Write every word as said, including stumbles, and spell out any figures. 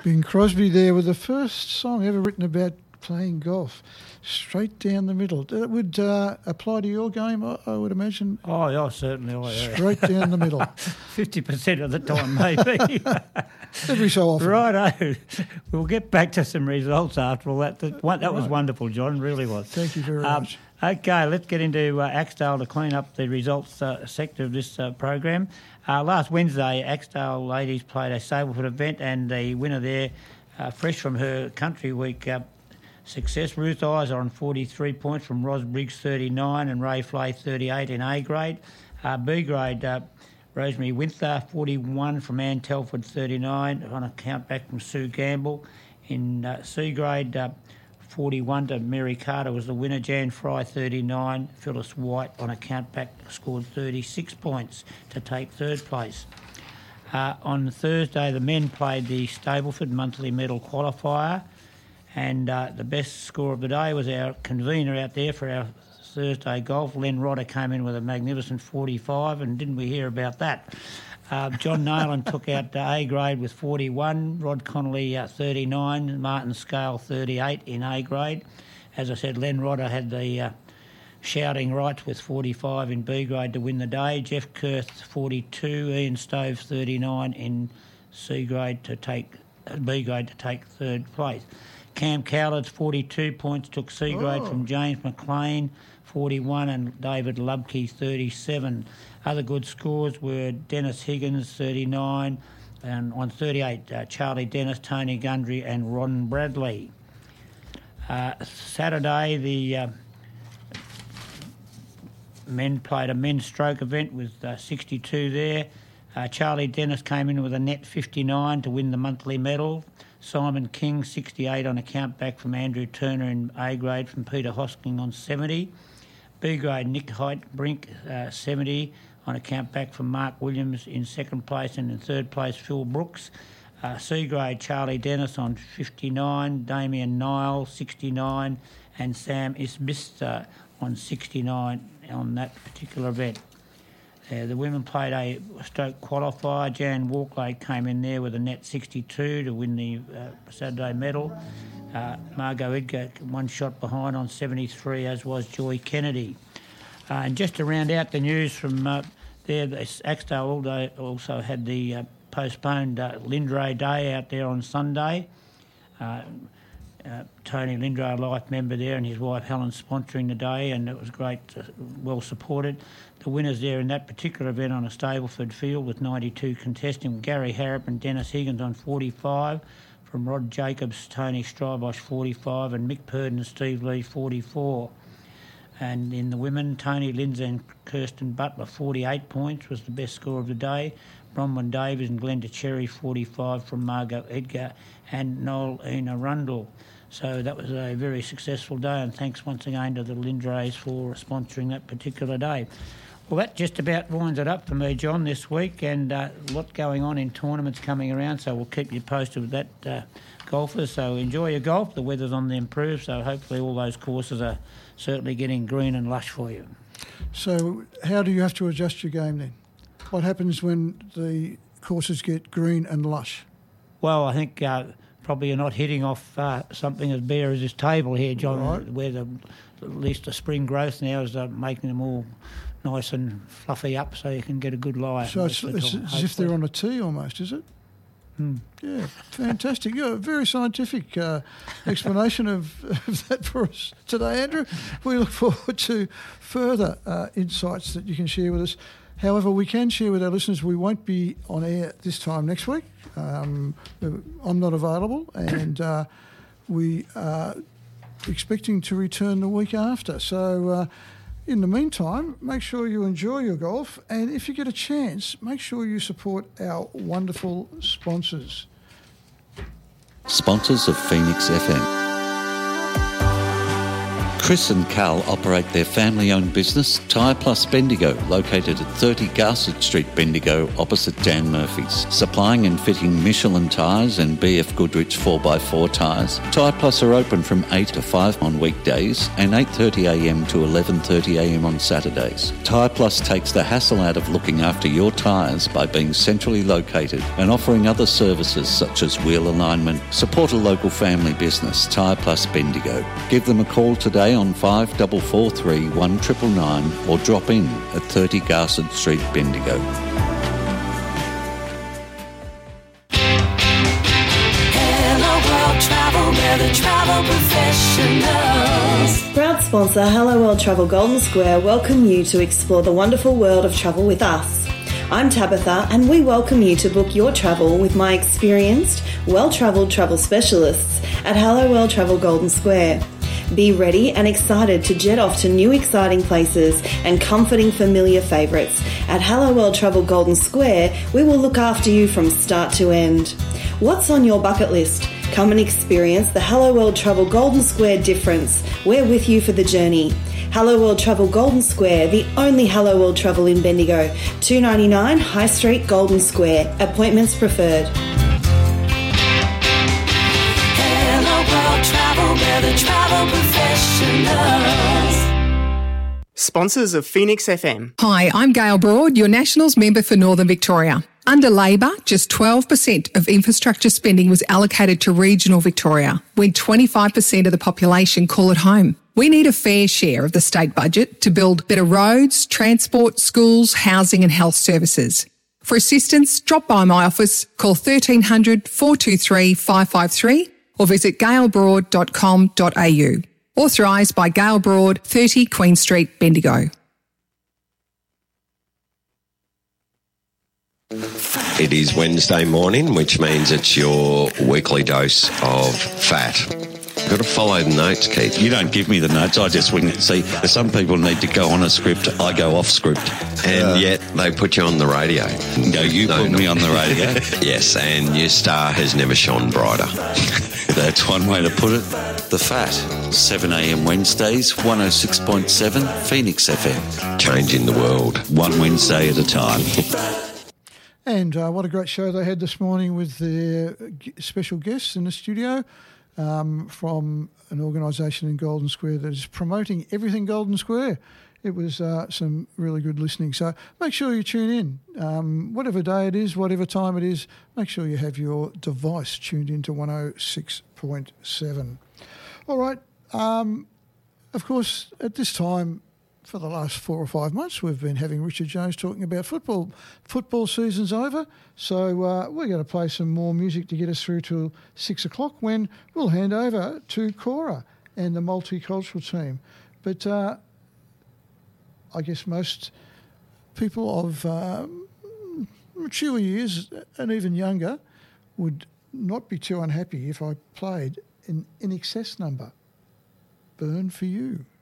Bing Crosby there with the first song ever written about playing golf. Straight down the middle. That would uh, apply to your game, I, I would imagine. Oh, yeah, certainly. Oh, yeah. Straight down the middle. fifty percent of the time, maybe. Every so often. Righto. We'll get back to some results after all that. That, that was right. Wonderful, John, really was. Thank you very um, much. Okay, let's get into uh, Axedale to clean up the results uh, sector of this uh, program. Uh, last Wednesday, Axedale ladies played a Stableford event, and the winner there, uh, fresh from her country week uh, success, Ruth Eyes on forty-three points from Ros Briggs thirty-nine and Ray Flay thirty-eight in A grade. Uh, B grade, uh, Rosemary Winther forty-one from Ann Telford thirty-nine on a count back from Sue Gamble. In uh, C grade, uh, forty-one to Mary Carter was the winner. Jan Fry thirty-nine. Phyllis White on a count back scored thirty-six points to take third place. Uh, on Thursday, the men played the Stableford monthly medal qualifier, and uh, the best score of the day was our convener out there for our Thursday golf. Len Rodder came in with a magnificent forty-five, and didn't we hear about that? Uh, John Nayland took out the A grade with forty-one, Rod Connolly uh, thirty-nine, Martin Scale thirty-eight in A grade. As I said, Len Rodder had the uh, shouting rights with forty-five in B grade to win the day. Jeff Kurth forty-two, Ian Stove thirty-nine in C grade to take uh, B grade to take third place. Cam Cowlitz forty-two points took C grade oh. from James McLean forty-one and David Lubke thirty-seven. Other good scores were Dennis Higgins thirty-nine and on thirty-eight uh, Charlie Dennis, Tony Gundry and Ron Bradley. Uh, Saturday the uh, men played a men's stroke event with uh, sixty-two there. Uh, Charlie Dennis came in with a net fifty-nine to win the monthly medal. Simon King sixty-eight on a count back from Andrew Turner in A grade from Peter Hosking on seventy. B grade Nick Height Brink uh, seventy on a count back from Mark Williams in second place, and in third place Phil Brooks. Uh, C grade Charlie Dennis on fifty-nine, Damien Nile sixty-nine and Sam Isbister on sixty-nine on that particular event. Uh, the women played a stroke qualifier. Jan Walkley came in there with a net sixty-two to win the uh, Saturday medal. Uh, Margot Edgar one shot behind on seventy-three, as was Joy Kennedy. Uh, and just to round out the news from uh, there, Axedale also had the uh, postponed uh, Lindray Day out there on Sunday. Uh, uh, Tony Lindray, a life member there, and his wife Helen sponsoring the day, and it was great, uh, well supported. The winners there in that particular event on a Stableford field with ninety-two contesting, Gary Harrop and Dennis Higgins on forty-five, from Rod Jacobs, Tony Strybosh forty-five, and Mick Purdon and Steve Lee forty-four. And in the women, Tony Lindsay and Kirsten Butler forty-eight points was the best score of the day. Bronwyn Davies and Glenda Cherry forty-five from Margot Edgar and Noel Ina Rundle. So that was a very successful day, and thanks once again to the Lindrays for sponsoring that particular day. Well, that just about winds it up for me, John, this week, and uh, a lot going on in tournaments coming around, so we'll keep you posted with that, uh, golfers. So enjoy your golf. The weather's on the improve, so hopefully all those courses are certainly getting green and lush for you. So how do you have to adjust your game then? What happens when the courses get green and lush? Well, I think uh, probably you're not hitting off uh, something as bare as this table here, John, right. where the, at least the spring growth now is uh, making them all nice and fluffy up so you can get a good lie. So it's, it's as if they're on a tee almost, is it? Hmm. Yeah, fantastic. Yeah, a very scientific uh, explanation of, of that for us today, Andrew. We look forward to further uh, insights that you can share with us. However, we can share with our listeners we won't be on air this time next week. Um, I'm not available, and uh, we are expecting to return the week after. So uh, in the meantime, make sure you enjoy your golf, and if you get a chance, make sure you support our wonderful sponsors. Sponsors of Phoenix F M. Chris and Carl operate their family-owned business, Tyre Plus Bendigo, located at thirty Garsett Street, Bendigo, opposite Dan Murphy's. Supplying and fitting Michelin tyres and B F Goodrich four by four tyres, Tyre Plus are open from eight to five on weekdays and eight thirty a m to eleven thirty a m on Saturdays. Tyre Plus takes the hassle out of looking after your tyres by being centrally located and offering other services such as wheel alignment. Support a local family business, Tyre Plus Bendigo. Give them a call today on five four four three, one nine nine nine or drop in at thirty Garsett Street, Bendigo. Hello World Travel, we're the travel professionals. Proud sponsor Hello World Travel Golden Square welcome you to explore the wonderful world of travel with us. I'm Tabitha and we welcome you to book your travel with my experienced, well-travelled travel specialists at Hello World Travel Golden Square. Be ready and excited to jet off to new exciting places and comforting familiar favourites. At Hello World Travel Golden Square, we will look after you from start to end. What's on your bucket list? Come and experience the Hello World Travel Golden Square difference. We're with you for the journey. Hello World Travel Golden Square, the only Hello World Travel in Bendigo. two ninety-nine High Street, Golden Square. Appointments preferred. Travel, we're the travel professionals. Sponsors of Phoenix F M. Hi, I'm Gail Broad, your Nationals member for Northern Victoria. Under Labor, just twelve percent of infrastructure spending was allocated to regional Victoria, when twenty-five percent of the population call it home. We need a fair share of the state budget to build better roads, transport, schools, housing and health services. For assistance, drop by my office, call thirteen hundred, four two three, five five three or visit gail broad dot com dot a u. Authorised by Gail Broad, thirty Queen Street, Bendigo. It is Wednesday morning, which means it's your weekly dose of fat. You've got to follow the notes, Keith. You don't give me the notes, I just wing it. See, some people need to go on a script, I go off script. And uh, yet they put you on the radio. No, you no, put no. me on the radio. Yes, and your star has never shone brighter. That's one way to put it. The Fat, seven a m Wednesdays, one oh six point seven Phoenix F M. Changing the world. One Wednesday at a time. And uh, what a great show they had this morning with their special guests in the studio um, from an organisation in Golden Square that is promoting everything Golden Square. It was uh, some really good listening. So make sure you tune in. Um, whatever day it is, whatever time it is, make sure you have your device tuned into one oh six point seven. All right. Um, of course, at this time, for the last four or five months, we've been having Richard Jones talking about football. Football season's over, so uh, we're going to play some more music to get us through till six o'clock when we'll hand over to Cora and the multicultural team. But uh, I guess most people of um, mature years and even younger would not be too unhappy if I played an In Excess number. Burn for You.